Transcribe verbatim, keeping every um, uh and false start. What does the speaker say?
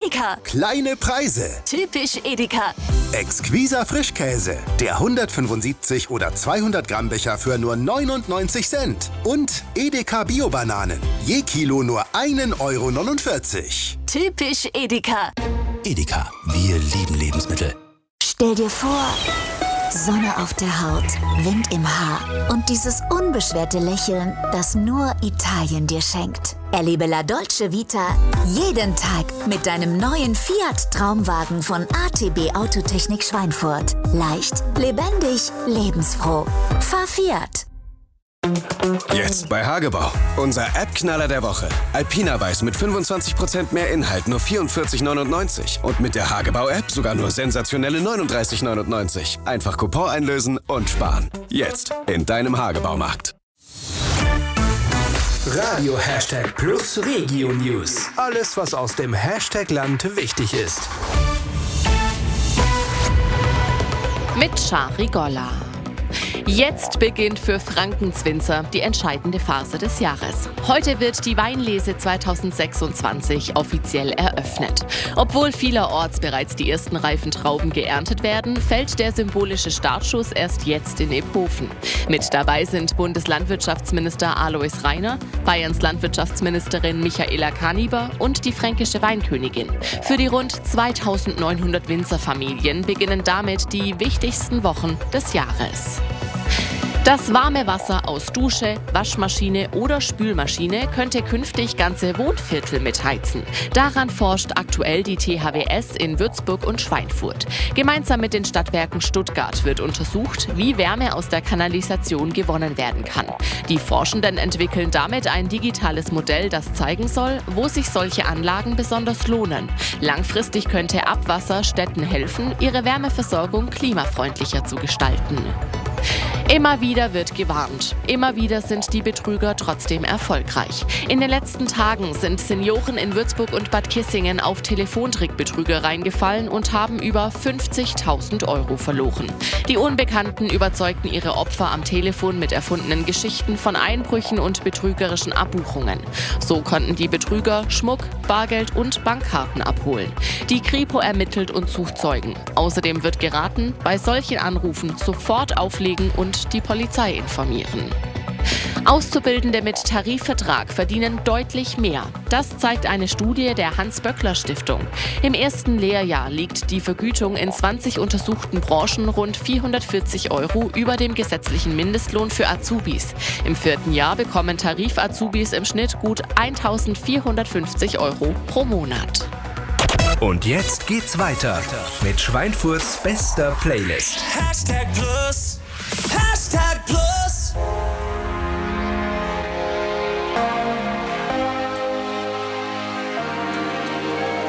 Edeka. Kleine Preise. Typisch Edeka. Exquiser Frischkäse. Der hundertfünfundsiebzig oder zweihundert Gramm Becher für nur neunundneunzig Cent. Und Edeka Bio-Bananen. Je Kilo nur ein Euro neunundvierzig. Typisch Edeka. Edeka, wir lieben Lebensmittel. Stell dir vor, Sonne auf der Haut, Wind im Haar und dieses unbeschwerte Lächeln, das nur Italien dir schenkt. Erlebe La Dolce Vita jeden Tag mit deinem neuen Fiat Traumwagen von A T B Autotechnik Schweinfurt. Leicht, lebendig, lebensfroh. Fahr Fiat. Jetzt bei Hagebau. Unser App-Knaller der Woche. Alpina Weiß mit fünfundzwanzig Prozent mehr Inhalt, nur vierundvierzig neunundneunzig. Und mit der Hagebau-App sogar nur sensationelle neununddreißig neunundneunzig. Einfach Coupon einlösen und sparen. Jetzt in deinem Hagebaumarkt. Radio Hashtag Plus Regio News. Alles, was aus dem Hashtag-Land wichtig ist. Mit Shari Golla. Jetzt beginnt für Frankens Winzer die entscheidende Phase des Jahres. Heute wird die Weinlese zweitausendsechsundzwanzig offiziell eröffnet. Obwohl vielerorts bereits die ersten reifen Trauben geerntet werden, fällt der symbolische Startschuss erst jetzt in Ephofen. Mit dabei sind Bundeslandwirtschaftsminister Alois Rainer, Bayerns Landwirtschaftsministerin Michaela Kaniber und die fränkische Weinkönigin. Für die rund zweitausendneunhundert Winzerfamilien beginnen damit die wichtigsten Wochen des Jahres. Das warme Wasser aus Dusche, Waschmaschine oder Spülmaschine könnte künftig ganze Wohnviertel mitheizen. Daran forscht aktuell die T H W S in Würzburg und Schweinfurt. Gemeinsam mit den Stadtwerken Stuttgart wird untersucht, wie Wärme aus der Kanalisation gewonnen werden kann. Die Forschenden entwickeln damit ein digitales Modell, das zeigen soll, wo sich solche Anlagen besonders lohnen. Langfristig könnte Abwasser Städten helfen, ihre Wärmeversorgung klimafreundlicher zu gestalten. Immer wieder wird gewarnt. Immer wieder sind die Betrüger trotzdem erfolgreich. In den letzten Tagen sind Senioren in Würzburg und Bad Kissingen auf Telefontrickbetrüger reingefallen und haben über fünfzigtausend Euro verloren. Die Unbekannten überzeugten ihre Opfer am Telefon mit erfundenen Geschichten von Einbrüchen und betrügerischen Abbuchungen. So konnten die Betrüger Schmuck, Bargeld und Bankkarten abholen. Die Kripo ermittelt und sucht Zeugen. Außerdem wird geraten, bei solchen Anrufen sofort auflegen und die Polizei informieren. Auszubildende mit Tarifvertrag verdienen deutlich mehr. Das zeigt eine Studie der Hans-Böckler-Stiftung. Im ersten Lehrjahr liegt die Vergütung in zwanzig untersuchten Branchen rund vierhundertvierzig Euro über dem gesetzlichen Mindestlohn für Azubis. Im vierten Jahr bekommen Tarif-Azubis im Schnitt gut eintausendvierhundertfünfzig Euro pro Monat. Und jetzt geht's weiter mit Schweinfurts bester Playlist. Hashtag Plus.